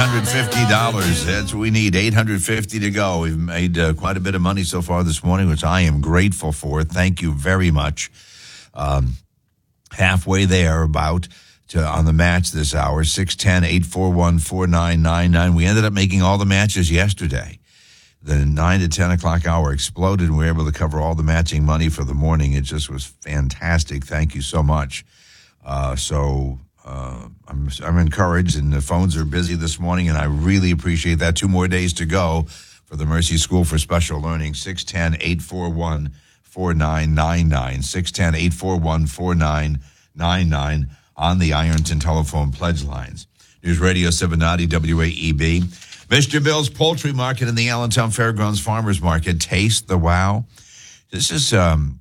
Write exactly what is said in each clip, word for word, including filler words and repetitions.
eight hundred fifty dollars. That's what we need. eight hundred fifty to go. We've made uh, quite a bit of money so far this morning, which I am grateful for. Thank you very much. Um, halfway there about to, on the match this hour, six one zero, eight four one, four nine nine nine. We ended up making all the matches yesterday. The nine to ten o'clock hour exploded, and we were able to cover all the matching money for the morning. It just was fantastic. Thank you so much. Uh, so... Uh, I'm I'm encouraged, and the phones are busy this morning, and I really appreciate that. Two more days to go for the Mercy School for Special Learning. six one zero, eight four one, four nine nine nine. six one zero, eight four one, four nine nine nine on the Ironton telephone pledge lines. News Radio seven ninety W A E B. Mister Bill's Poultry Market in the Allentown Fairgrounds Farmers Market. Taste the wow. This is um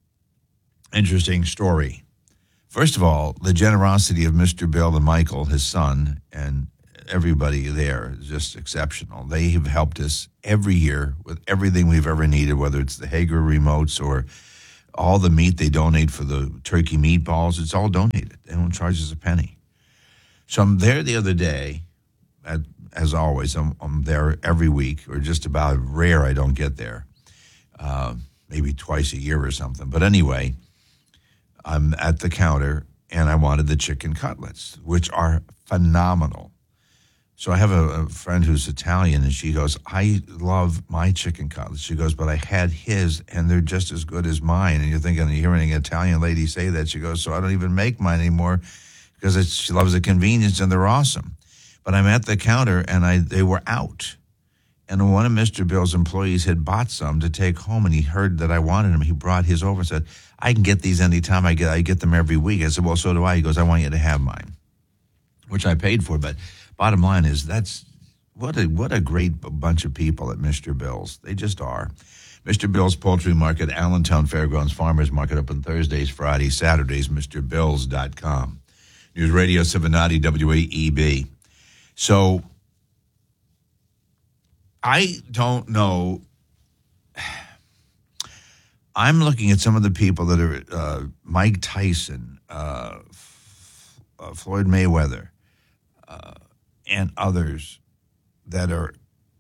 interesting story. First of all, the generosity of Mister Bill and Michael, his son, and everybody there is just exceptional. They have helped us every year with everything we've ever needed, whether it's the Hager remotes or all the meat they donate for the turkey meatballs. It's all donated. They don't charge us a penny. So I'm there the other day, at, as always. I'm, I'm there every week, or just about. Rare I don't get there, uh, maybe twice a year or something. But anyway, I'm at the counter, and I wanted the chicken cutlets, which are phenomenal. So I have a, a friend who's Italian, and she goes, I love my chicken cutlets. She goes, but I had his, and they're just as good as mine. And you're thinking, you're hearing an Italian lady say that. She goes, so I don't even make mine anymore because it's, she loves the convenience, and they're awesome. But I'm at the counter, and I they were out. And one of Mister Bill's employees had bought some to take home, and he heard that I wanted them. He brought his over and said, I can get these anytime. I get I get them every week. I said, well, so do I. He goes, I want you to have mine, which I paid for. But bottom line is that's what a, what a great bunch of people at Mister Bill's. They just are. Mister Bill's Poultry Market, Allentown Fairgrounds Farmers Market, open Thursdays, Fridays, Saturdays, Mr Bills dot com. News Radio seven ninety W A E B. So I don't know. I'm looking at some of the people that are uh, Mike Tyson, uh, F- uh, Floyd Mayweather, uh, and others that are.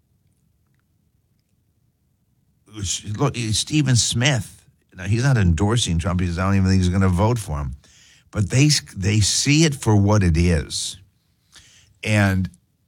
Look, Stephen Smith. Now, he's not endorsing Trump. He says, I don't even think he's going to vote for him. But they they see it for what it is, and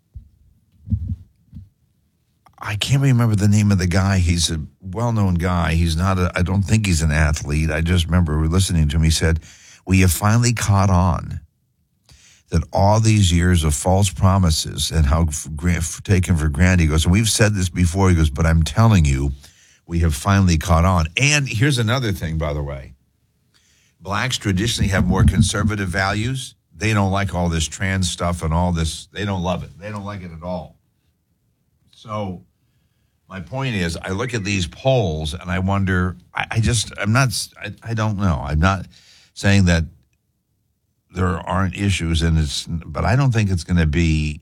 I can't remember the name of the guy. He's a well-known guy. He's not a, I don't think he's an athlete. I just remember listening to him. He said, we have finally caught on that all these years of false promises and how f- taken for granted. He goes, and we've said this before. He goes, but I'm telling you, we have finally caught on. And here's another thing, by the way. Blacks traditionally have more conservative values. They don't like all this trans stuff and all this. They don't love it. They don't like it at all. So my point is, I look at these polls and I wonder, I, I just, I'm not, I, I don't know. I'm not saying that there aren't issues and it's, but I don't think it's going to be,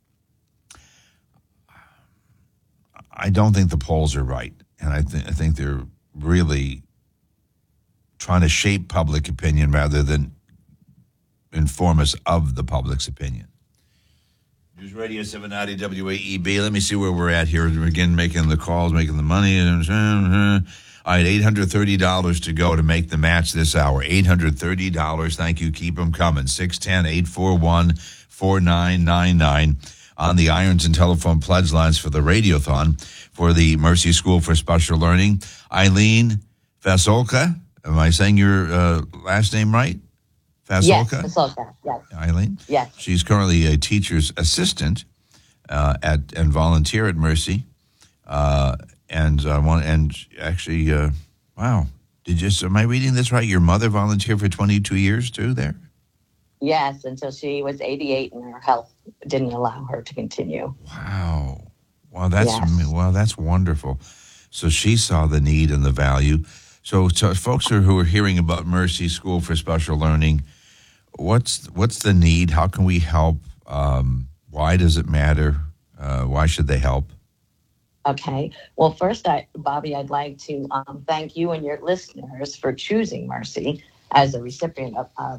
I don't think the polls are right. And I, th- I think they're really trying to shape public opinion rather than inform us of the public's opinion. News Radio seven ninety W A E B. Let me see where we're at here. Again, making the calls, making the money. All right, eight hundred thirty dollars to go to make the match this hour. eight hundred thirty dollars. Thank you. Keep them coming. six one zero, eight four one, four nine nine nine on the Ironton telephone pledge lines for the Radiothon for the Mercy School for Special Learning. Eileen Fasolka. Am I saying your uh, last name right? Fasolka? Yes, Fasolka, yes. Eileen? Yes. She's currently a teacher's assistant uh, at and volunteer at Mercy. Uh, and uh, one, and actually, uh, wow, did you? Am I reading this right? Your mother volunteered for twenty-two years too there? Yes, until she was eighty-eight and her health didn't allow her to continue. Wow, wow, that's Yes. wow, that's wonderful. So she saw the need and the value. So, so folks who are, who are hearing about Mercy School for Special Learning, what's what's the need? How can we help? Um, why does it matter? Uh, why should they help? Okay. Well, first, I, Bobby, I'd like to um, thank you and your listeners for choosing Mercy as a recipient of, of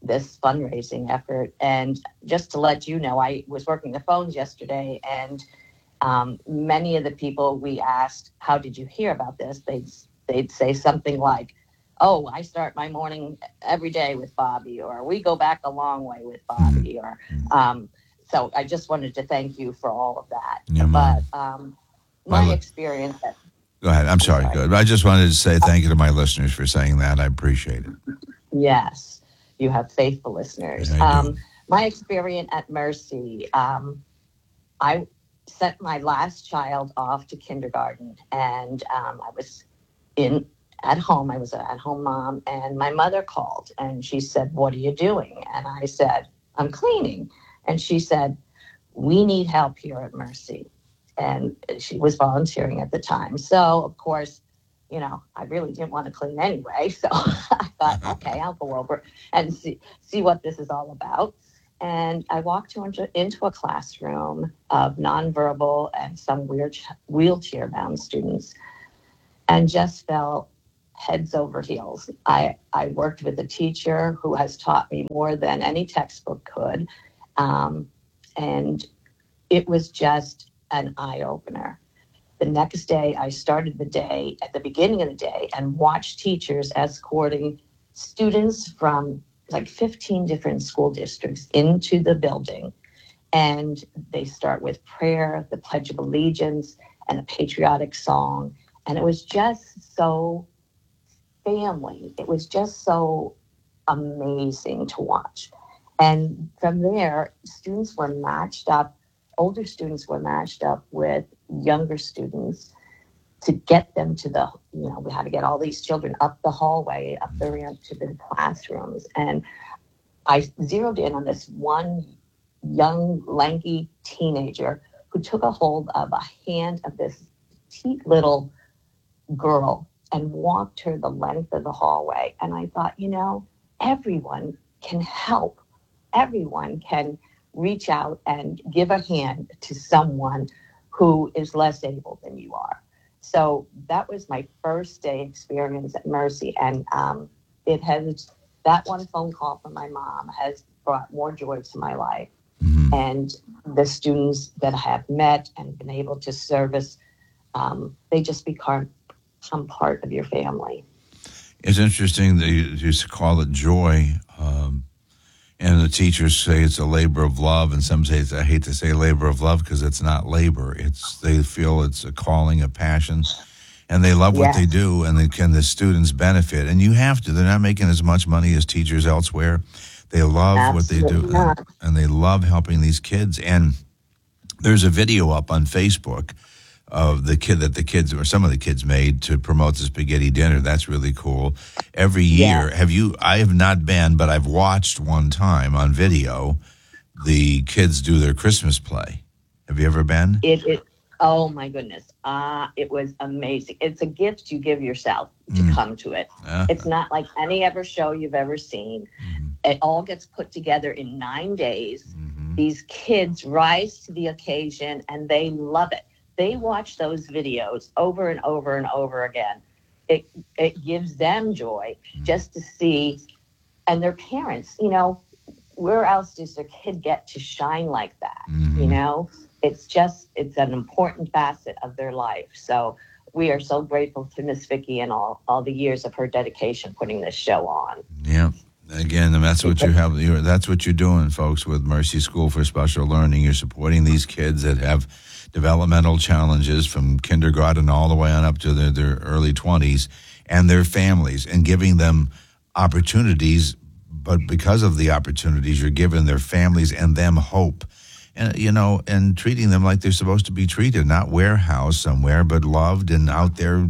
this fundraising effort. And just to let you know, I was working the phones yesterday, and um, many of the people we asked, how did you hear about this? They'd, they'd say something like, oh, I start my morning every day with Bobby, or we go back a long way with Bobby. Or um, so I just wanted to thank you for all of that. Yeah, but um, my well, experience... At, Go ahead. I'm, I'm sorry. sorry. Good. I just wanted to say thank you to my listeners for saying that. I appreciate it. Yes, you have faithful listeners. Um, my experience at Mercy, um, I sent my last child off to kindergarten, and um, I was in at home. I was an at-home mom, and my mother called, and she said, "What are you doing?" And I said, "I'm cleaning." And she said, "We need help here at Mercy." And she was volunteering at the time. So, of course, you know, I really didn't want to clean anyway. So I thought, okay, I'll go over and see see what this is all about. And I walked into, into a classroom of nonverbal and some weird wheelchair-bound students, and just fell heads over heels. I, I worked with a teacher who has taught me more than any textbook could. Um, and it was just an eye-opener. The next day, I started the day at the beginning of the day and watched teachers escorting students from like fifteen different school districts into the building. And they start with prayer, the Pledge of Allegiance, and a patriotic song. And it was just so family. It was just so amazing to watch. And from there, students were matched up, older students were matched up with younger students to get them to the, you know, we had to get all these children up the hallway, up the ramp to the classrooms. And I zeroed in on this one young, lanky teenager who took a hold of a hand of this petite little girl and walked her the length of the hallway. And I thought, you know, everyone can help. Everyone can reach out and give a hand to someone who is less able than you are. So that was my first day experience at Mercy. And um, it has, that one phone call from my mom has brought more joy to my life. Mm-hmm. And the students that I have met and been able to service, um, they just become, become part of your family. It's interesting that you just call it joy. Um, and the teachers say it's a labor of love. And some say, it's, I hate to say labor of love because it's not labor. It's, they feel it's a calling, a passion, and they love what yes. they do, and they can the students benefit. And you have to. They're not making as much money as teachers elsewhere. They love Absolutely what they do, and, and they love helping these kids. And there's a video up on Facebook of the kid that the kids or some of the kids made to promote the spaghetti dinner. That's really cool. Every year, yeah. have you? I have not been, but I've watched one time on video. The kids do their Christmas play. Have you ever been? It. it oh my goodness! Uh, it was amazing. It's a gift you give yourself to mm. come to it. Uh-huh. It's not like any other show you've ever seen. Mm-hmm. It all gets put together in nine days. Mm-hmm. These kids rise to the occasion, and they love it. They watch those videos over and over and over again. It it gives them joy mm-hmm. just to see, and their parents, you know, where else does their kid get to shine like that? Mm-hmm. You know, it's just, it's an important facet of their life. So we are so grateful to Miss Vicki and all, all the years of her dedication putting this show on. Yeah. Again, and that's what you have. You're, that's what you're doing, folks, with Mercy School for Special Learning. You're supporting these kids that have developmental challenges from kindergarten all the way on up to their, their early twenties, and their families, and giving them opportunities. But because of the opportunities, you're giving their families and them hope, and you know, and treating them like they're supposed to be treated, not warehoused somewhere, but loved and out there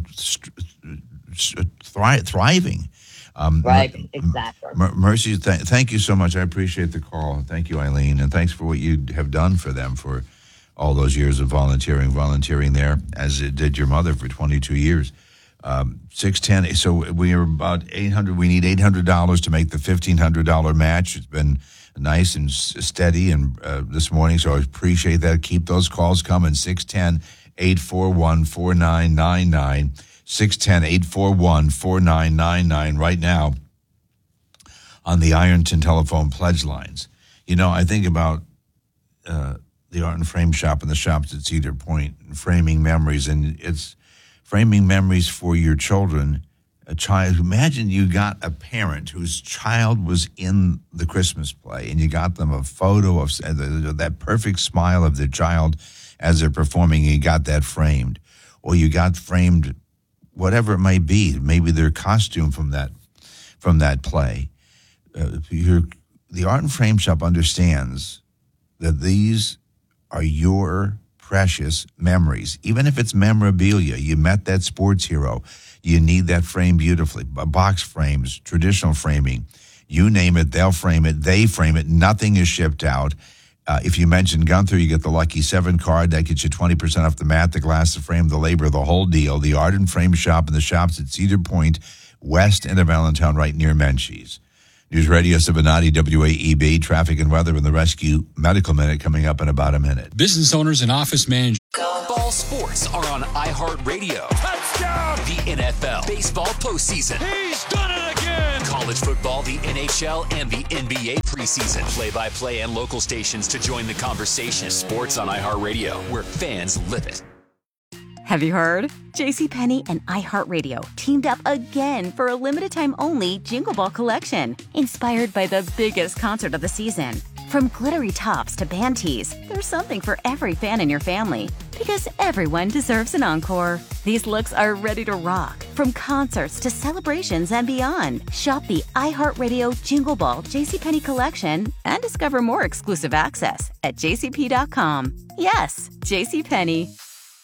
thri- thriving. Um, right, exactly. Mercy, th- thank you so much. I appreciate the call. Thank you, Eileen, and thanks for what you have done for them for all those years of volunteering, volunteering there, as it did your mother for twenty-two years. Um, six ten. So we are about eight hundred. We need eight hundred dollars to make the fifteen hundred dollar match. It's been nice and steady, and uh, this morning, so I appreciate that. Keep those calls coming. six one zero, eight four one, four nine nine nine. six one zero, eight four one, four nine nine nine. Right now, on the Ironton telephone pledge lines. You know, I think about uh, the Art and Frame Shop and the shops at Cedar Point, and framing memories, and it's framing memories for your children. A child. Imagine you got a parent whose child was in the Christmas play, and you got them a photo of that perfect smile of their child as they're performing, and you got that framed. Or you got framed whatever it may be, maybe their costume from that from that play. Uh, your, the Art and Frame Shop understands that these are your precious memories. Even if it's memorabilia, you met that sports hero, you need that framed beautifully. Box frames, traditional framing, you name it, they'll frame it, they frame it, nothing is shipped out. Uh, if you mention Gunther, you get the Lucky seven card. That gets you twenty percent off the mat, the glass, the frame, the labor, the whole deal. The Art and Frame Shop and the shops at Cedar Point, west end of Allentown, right near Menchie's. News Radio Cincinnati, W A E B, traffic and weather, and the Rescue Medical Minute coming up in about a minute. Business owners and office managers. Ball sports are on iHeartRadio. Touchdown! The N F L, baseball postseason. He's done it again! College football, the N H L, and the N B A preseason. Play-by-play and local stations to join the conversation. Sports on iHeartRadio, where fans live it. Have you heard? JCPenney and iHeartRadio teamed up again for a limited-time only Jingle Ball collection, inspired by the biggest concert of the season. From glittery tops to band tees, there's something for every fan in your family, because everyone deserves an encore. These looks are ready to rock, from concerts to celebrations and beyond. Shop the iHeartRadio Jingle Ball JCPenney collection and discover more exclusive access at j c p dot com. Yes, JCPenney.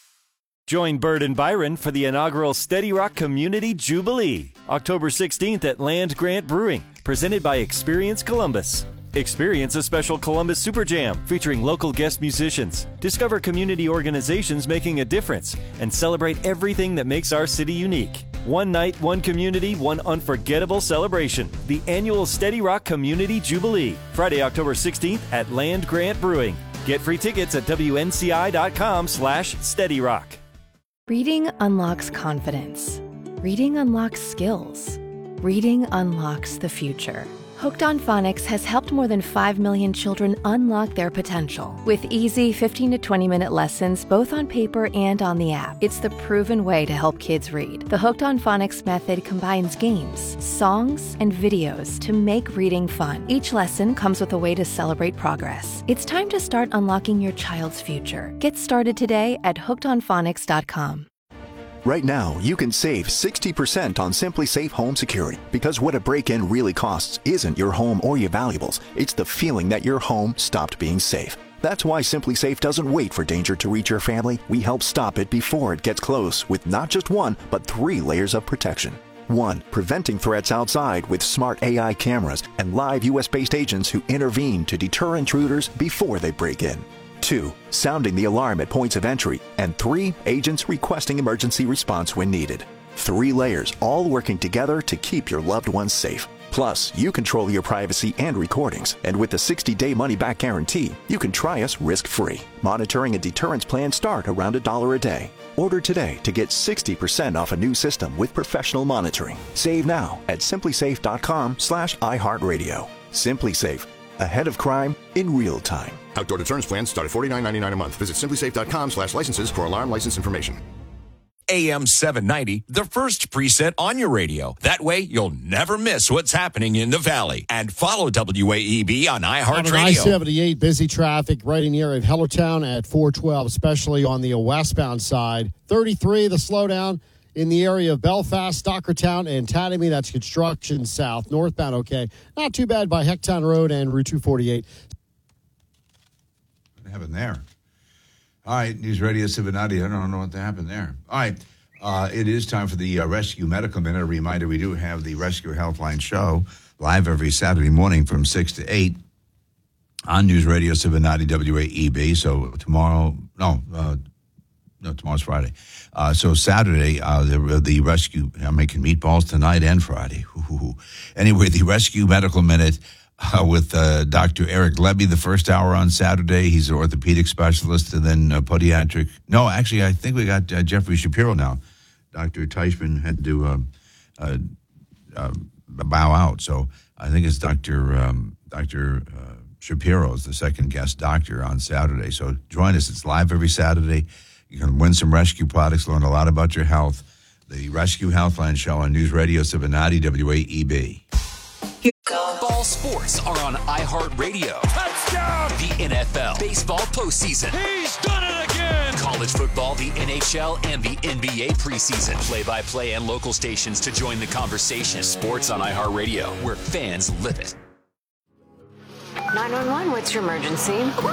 Join Bird and Byron for the inaugural Steady Rock Community Jubilee, October sixteenth at Land Grant Brewing, presented by Experience Columbus. Experience a special Columbus Super Jam featuring local guest musicians. Discover community organizations making a difference and celebrate everything that makes our city unique. One night, one community, one unforgettable celebration. The annual Steady Rock Community Jubilee, Friday, October sixteenth at Land Grant Brewing. Get free tickets at w n c i dot com slash steady rock. Reading unlocks confidence. Reading unlocks skills. Reading unlocks the future. Hooked on Phonics has helped more than five million children unlock their potential. With easy fifteen to twenty minute lessons both on paper and on the app, it's the proven way to help kids read. The Hooked on Phonics method combines games, songs, and videos to make reading fun. Each lesson comes with a way to celebrate progress. It's time to start unlocking your child's future. Get started today at hooked on phonics dot com. Right now, you can save sixty percent on SimpliSafe Home Security, because what a break-in really costs isn't your home or your valuables. It's the feeling that your home stopped being safe. That's why SimpliSafe doesn't wait for danger to reach your family. We help stop it before it gets close with not just one, but three layers of protection. One, preventing threats outside with smart A I cameras and live U S-based agents who intervene to deter intruders before they break in. Two, sounding the alarm at points of entry. And three, agents requesting emergency response when needed. Three layers, all working together to keep your loved ones safe. Plus, you control your privacy and recordings. And with the sixty day money-back guarantee, you can try us risk-free. Monitoring and deterrence plans start around a dollar a day. Order today to get sixty percent off a new system with professional monitoring. Save now at simplisafe dot com slash iHeartRadio. SimpliSafe. Ahead of crime in real time. Outdoor deterrence plans start at forty-nine ninety-nine a month. Visit simplisafe dot com slash licenses for alarm license information. A M seven ninety, the first preset on your radio. That way, you'll never miss what's happening in the Valley. And follow W A E B on iHeartRadio. On I seventy-eight, busy traffic right in the area of Hellertown at four twelve, especially on the westbound side. thirty-three, the slowdown in the area of Belfast, Stockertown, and Tatamy. That's construction south. Northbound, okay. Not too bad by Hecktown Road and Route two forty-eight. What happened there? All right, News Radio Cincinnati. I don't know what happened there. All right, uh, it is time for the uh, Rescue Medical Minute. A reminder, we do have the Rescue Healthline show live every Saturday morning from six to eight on News Radio Cincinnati, W A E B. So tomorrow, no, uh, no, tomorrow's Friday. Uh, so Saturday, uh, the, the Rescue, I'm making meatballs tonight and Friday. Ooh. Anyway, the Rescue Medical Minute Uh, with uh, Doctor Eric Levy, the first hour on Saturday. He's an orthopedic specialist, and then uh, podiatric. No, actually, I think we got uh, Jeffrey Shapiro now. Doctor Teichman had to uh, uh, uh, bow out. So I think it's Doctor Um, Doctor Uh, Shapiro is the second guest doctor on Saturday. So join us. It's live every Saturday. You can win some rescue products, learn a lot about your health. The Rescue Healthline Show on News Radio seven ninety W A E B. Ball sports are on iHeartRadio. Touchdown! The N F L, baseball postseason. He's done it again! College football, the N H L, and the N B A preseason. Play-by-play and local stations to join the conversation. Sports on iHeartRadio, where fans live it. nine one one, what's your emergency?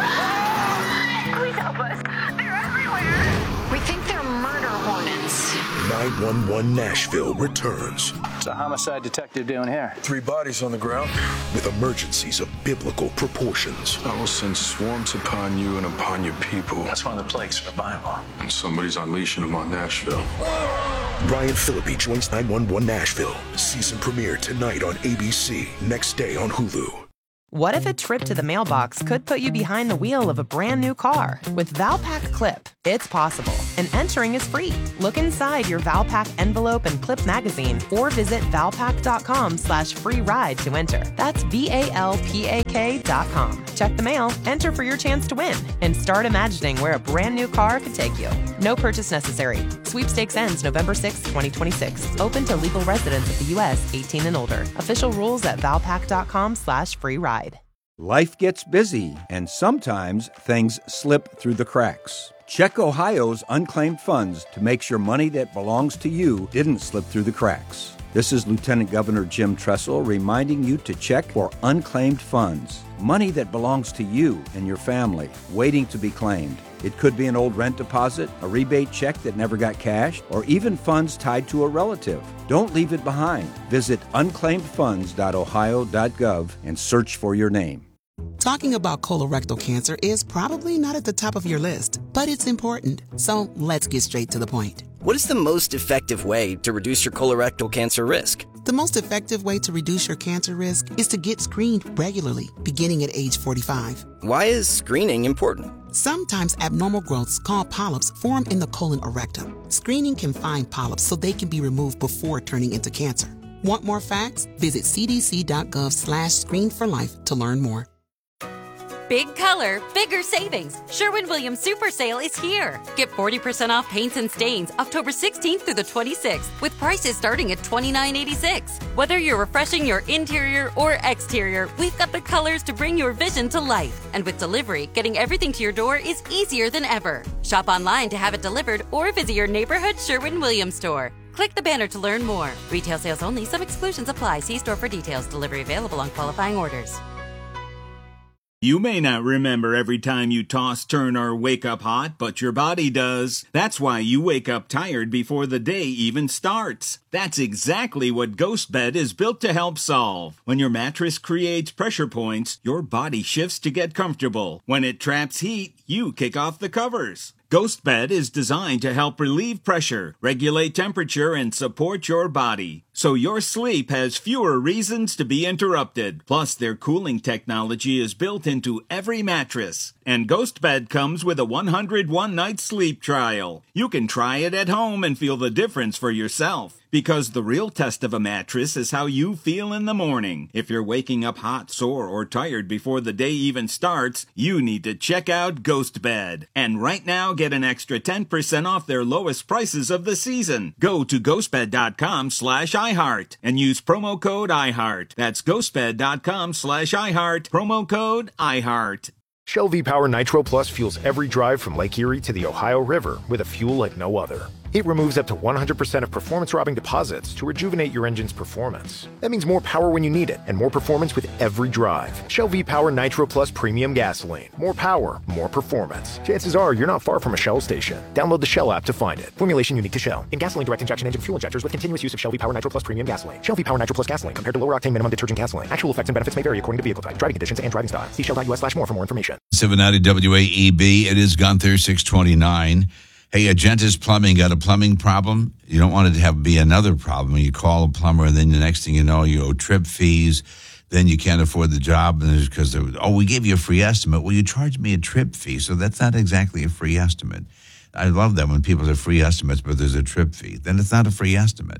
Please help us. They're everywhere. We think they're murder hornets. nine one one Nashville returns. What's a homicide detective doing here? Three bodies on the ground with emergencies of biblical proportions. I will send swarms upon you and upon your people. That's one of the plagues in the Bible. And somebody's unleashing them on Nashville. Brian Phillippe joins nine one one Nashville. Season premiere tonight on A B C. Next day on Hulu. What if a trip to the mailbox could put you behind the wheel of a brand new car? With Valpak Clip, it's possible, and entering is free. Look inside your Valpak envelope and clip magazine, or visit valpak.com slash free ride to enter. That's V-A-L-P-A-K dot com. Check the mail, enter for your chance to win, and start imagining where a brand new car could take you. No purchase necessary. Sweepstakes ends November sixth, twenty twenty-six. Open to legal residents of the U S eighteen and older. Official rules at valpak.com slash free ride. Life gets busy, and sometimes things slip through the cracks. Check Ohio's unclaimed funds to make sure money that belongs to you didn't slip through the cracks. This is Lieutenant Governor Jim Tressel reminding you to check for unclaimed funds. Money that belongs to you and your family, waiting to be claimed. It could be an old rent deposit, a rebate check that never got cashed, or even funds tied to a relative. Don't leave it behind. Visit unclaimed funds dot ohio dot gov and search for your name. Talking about colorectal cancer is probably not at the top of your list, but it's important. So let's get straight to the point. What is the most effective way to reduce your colorectal cancer risk? The most effective way to reduce your cancer risk is to get screened regularly, beginning at age forty-five. Why is screening important? Sometimes abnormal growths called polyps form in the colon or rectum. Screening can find polyps so they can be removed before turning into cancer. Want more facts? Visit cdc.gov slash screen for life to learn more. Big color, bigger savings. Sherwin-Williams Super Sale is here. Get forty percent off paints and stains October sixteenth through the twenty-sixth with prices starting at twenty-nine eighty-six. Whether you're refreshing your interior or exterior, we've got the colors to bring your vision to life. And with delivery, getting everything to your door is easier than ever. Shop online to have it delivered or visit your neighborhood Sherwin-Williams store. Click the banner to learn more. Retail sales only. Some exclusions apply. See store for details. Delivery available on qualifying orders. You may not remember every time you toss, turn, or wake up hot, but your body does. That's why you wake up tired before the day even starts. That's exactly what GhostBed is built to help solve. When your mattress creates pressure points, your body shifts to get comfortable. When it traps heat, you kick off the covers. GhostBed is designed to help relieve pressure, regulate temperature, and support your body, so your sleep has fewer reasons to be interrupted. Plus, their cooling technology is built into every mattress. And GhostBed comes with a one hundred one night sleep trial. You can try it at home and feel the difference for yourself. Because the real test of a mattress is how you feel in the morning. If you're waking up hot, sore, or tired before the day even starts, you need to check out GhostBed. And right now, get an extra ten percent off their lowest prices of the season. Go to ghostbed.com slash iHeart and use promo code iHeart. That's ghostbed.com slash iHeart, promo code iHeart. Shell V-Power Nitro Plus fuels every drive from Lake Erie to the Ohio River with a fuel like no other. It removes up to one hundred percent of performance-robbing deposits to rejuvenate your engine's performance. That means more power when you need it, and more performance with every drive. Shell V-Power Nitro Plus Premium Gasoline. More power, more performance. Chances are you're not far from a Shell station. Download the Shell app to find it. Formulation unique to Shell. In gasoline direct injection engine fuel injectors with continuous use of Shell V-Power Nitro Plus Premium Gasoline. Shell V-Power Nitro Plus Gasoline compared to lower octane minimum detergent gasoline. Actual effects and benefits may vary according to vehicle type, driving conditions, and driving style. See shell.us slash more for more information. seven ninety W A E B. It is Gunther, six twenty-nine. Hey, Agentis Plumbing, got a plumbing problem? You don't want it to have be another problem. You call a plumber, and then the next thing you know, you owe trip fees. Then you can't afford the job because, oh, we gave you a free estimate. Well, you charged me a trip fee, so that's not exactly a free estimate. I love that when people have free estimates, but there's a trip fee. Then it's not a free estimate.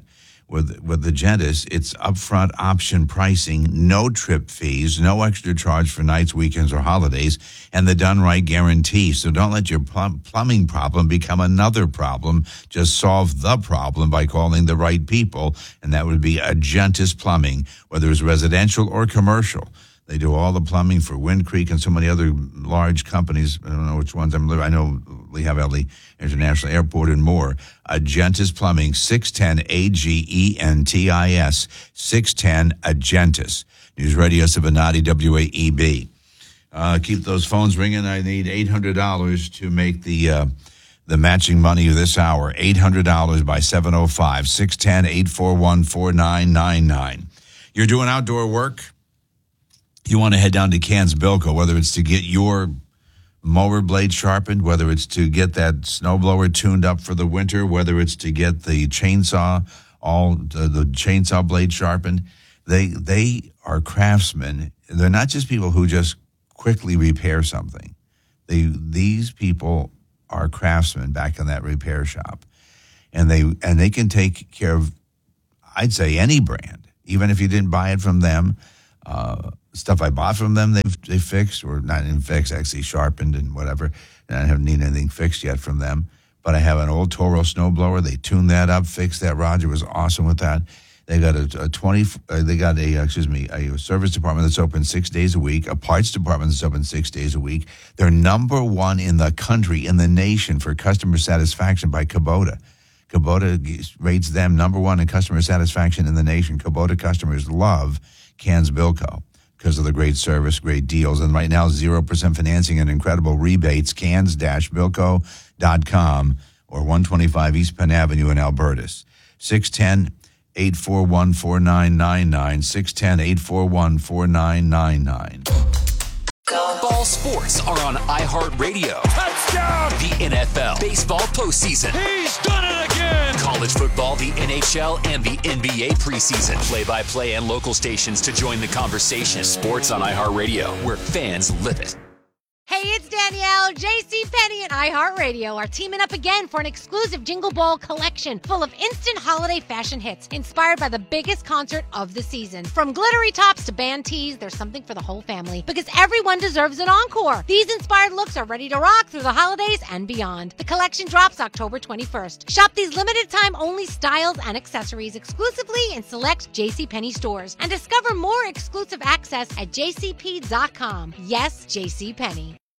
with with the Gentis, it's upfront option pricing, no trip fees, no extra charge for nights, weekends, or holidays, and the done right guarantee. So don't let your plum- plumbing problem become another problem. Just solve the problem by calling the right people, and that would be Agentis Plumbing, whether it's residential or commercial. They do all the plumbing for Wind Creek and so many other large companies. I don't know which ones I'm living. I know Lehigh Valley International Airport and more. Agentis Plumbing, six ten A G E N T I S, six ten Agentis. News Radio Cincinnati, W A E B. Uh, keep those phones ringing. I need eight hundred dollars to make the uh, the matching money of this hour. eight hundred dollars by seven oh five, six one zero, eight four one, four nine nine nine. You're doing outdoor work? You want to head down to Cans Bilco, whether it's to get your mower blade sharpened, whether it's to get that snowblower tuned up for the winter, whether it's to get the chainsaw, all the, the chainsaw blade sharpened. They they are craftsmen. They're not just people who just quickly repair something. They these people are craftsmen back in that repair shop, and they and they can take care of, I'd say, any brand, even if you didn't buy it from them. Uh, stuff I bought from them, they've they fixed, or not even fixed, actually sharpened and whatever. And I haven't needed anything fixed yet from them. But I have an old Toro snowblower. They tuned that up, fixed that. Roger was awesome with that. They got a, a twenty. Uh, they got a excuse me a service department that's open six days a week, a parts department that's open six days a week. They're number one in the country, in the nation, for customer satisfaction by Kubota. Kubota rates them number one in customer satisfaction in the nation. Kubota customers love Cans Bilco because of the great service, great deals. And right now, zero percent financing and incredible rebates, cans dash bilco dot com or one twenty-five East Penn Avenue in Albertus. six one zero, eight four one, four nine nine nine, six one zero, eight four one, four nine nine nine. Ball sports are on iHeartRadio. Touchdown! The N F L, baseball postseason. He's done it again! College football, the N H L, and the N B A preseason. Play-by-play and local stations to join the conversation. Sports on iHeartRadio, where fans live it. Hey, it's Danielle. JCPenney and iHeartRadio are teaming up again for an exclusive Jingle Ball collection full of instant holiday fashion hits inspired by the biggest concert of the season. From glittery tops to band tees, there's something for the whole family because everyone deserves an encore. These inspired looks are ready to rock through the holidays and beyond. The collection drops October twenty-first. Shop these limited time only styles and accessories exclusively in select JCPenney stores and discover more exclusive access at j c p dot com. Yes, JCPenney.